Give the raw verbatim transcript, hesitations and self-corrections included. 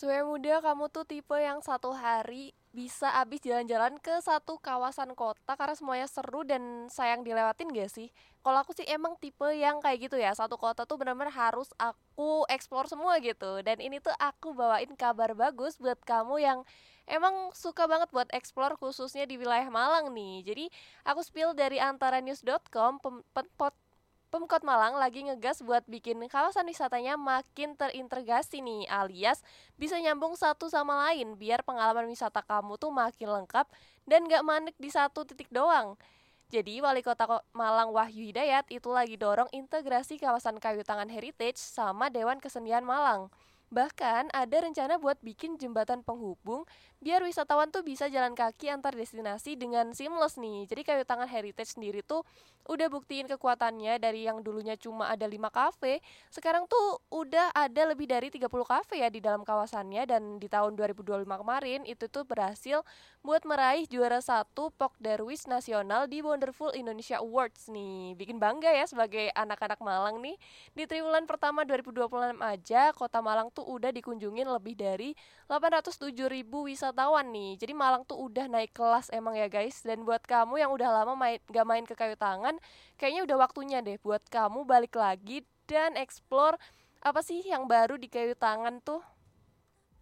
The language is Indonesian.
Sebagai muda, kamu tuh tipe yang satu hari bisa abis jalan-jalan ke satu kawasan kota karena semuanya seru dan sayang dilewatin gak sih? Kalau aku sih emang tipe yang kayak gitu ya, satu kota tuh benar-benar harus aku explore semua gitu. Dan ini tuh aku bawain kabar bagus buat kamu yang emang suka banget buat explore khususnya di wilayah Malang nih. Jadi aku spill dari antaranews dot com, pem, pem- Pemkot Malang lagi ngegas buat bikin kawasan wisatanya makin terintegrasi nih, alias bisa nyambung satu sama lain biar pengalaman wisata kamu tuh makin lengkap dan gak manik di satu titik doang. Jadi Wali Kota Ko- Malang Wahyu Hidayat itu lagi dorong integrasi kawasan kayu tangan heritage sama Dewan Kesenian Malang. Bahkan ada rencana buat bikin jembatan penghubung biar wisatawan tuh bisa jalan kaki antar destinasi dengan seamless nih. Jadi kayu tangan heritage sendiri tuh udah buktiin kekuatannya dari yang dulunya cuma ada lima kafe, sekarang tuh udah ada lebih dari tiga puluh kafe ya di dalam kawasannya dan di tahun dua ribu dua puluh lima kemarin itu tuh berhasil buat meraih juara satu Pok Darwis Nasional di Wonderful Indonesia Awards nih. Bikin bangga ya sebagai anak-anak Malang nih. Di triwulan pertama dua ribu dua puluh enam aja, Kota Malang tuh udah dikunjungin lebih dari delapan ratus tujuh ribu wisatawan nih. Jadi Malang tuh udah naik kelas emang ya guys. Dan buat kamu yang udah lama main, gak main ke kayu tangan, kayaknya udah waktunya deh buat kamu balik lagi dan explore apa sih yang baru di kayu tangan tuh.